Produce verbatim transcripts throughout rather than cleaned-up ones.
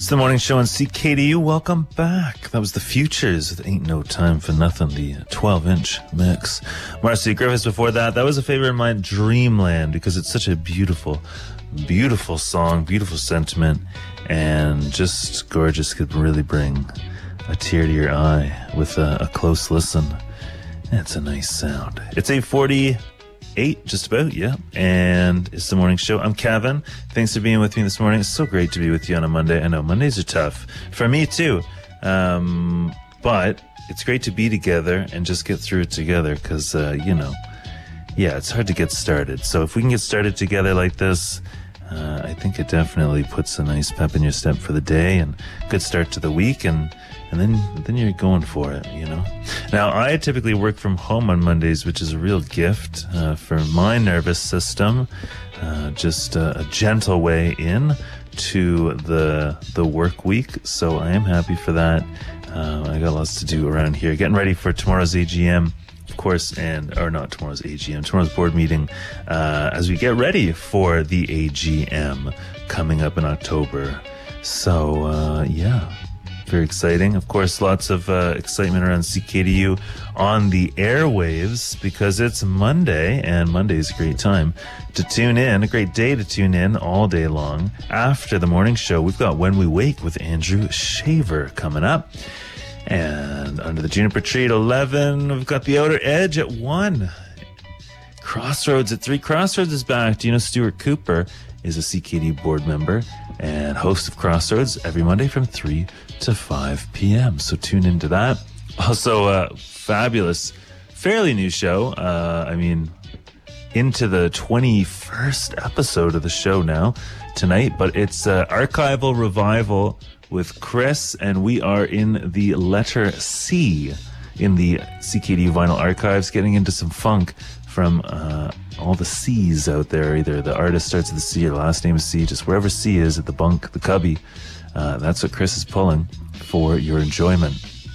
the morning show on C K D U. Welcome back. That was the Futures with Ain't No Time for Nothing, the twelve-inch mix. Marcy Griffiths before that. That was a favorite of mine, Dreamland, because it's such a beautiful, beautiful song, beautiful sentiment, and just gorgeous. Could really bring a tear to your eye with a, a close listen. It's a nice sound. It's eight forty-eight, just about, yeah. And it's the morning show. I'm Kevin. Thanks for being with me this morning. It's so great to be with you on a Monday. I know Mondays are tough for me too, um, but it's great to be together and just get through it together because, uh, you know, yeah, it's hard to get started. So if we can get started together like this, uh, I think it definitely puts a nice pep in your step for the day and good start to the week, and and then then you're going for it, you know. Now, I typically work from home on Mondays, which is a real gift uh, for my nervous system. Uh, just uh, a gentle way in to the the work week, so I am happy for that. Uh, I got lots to do around here, getting ready for tomorrow's A G M, of course, and or not tomorrow's A G M, tomorrow's board meeting, uh, as we get ready for the A G M coming up in October. So uh, yeah. Very exciting. Of course, lots of uh, excitement around C K D U on the airwaves because it's Monday, and Monday is a great time to tune in, a great day to tune in all day long. After the morning show, we've got When We Wake with Andrew Shaver coming up. And under the Juniper Tree at eleven, we've got The Outer Edge at one. Crossroads at three. Crossroads is back. Do you know Stuart Cooper is a C K D U board member and host of Crossroads every Monday from three to five p.m. So tune into that. Also, a fabulous, fairly new show. Uh, I mean, into the twenty-first episode of the show now tonight, but it's uh, Archival Revival with Chris, and we are in the letter C in the C K D U Vinyl Archives, getting into some funk from uh, all the C's out there. Either the artist starts with the C or the last name is C, just wherever C is at the bunk, the cubby. Uh, that's what Chris is pulling for your enjoyment.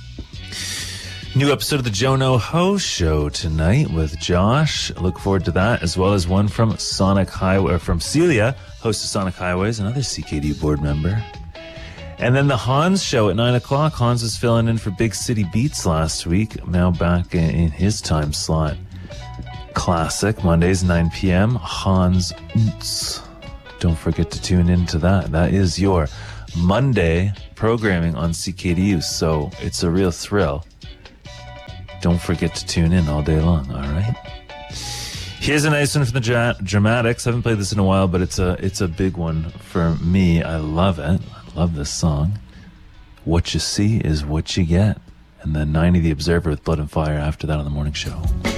New episode of the Jono Ho Show tonight with Josh. Look forward to that, as well as one from Sonic Highway, or from Celia, host of Sonic Highways, another C K D U board member. And then the Hans Show at nine o'clock. Hans was filling in for Big City Beats last week, now back in, in his time slot. Classic, Mondays, nine p.m. Hans Untz. Don't forget to tune into that. That is your Monday programming on C K D U, so it's a real thrill. Don't forget to tune in all day long, all right? Here's a nice one from the Dra- Dramatics. I haven't played this in a while, but it's a it's a big one for me. I love it. I love this song. What you see is what you get. And then ninety The Observer with Blood and Fire after that on the morning show.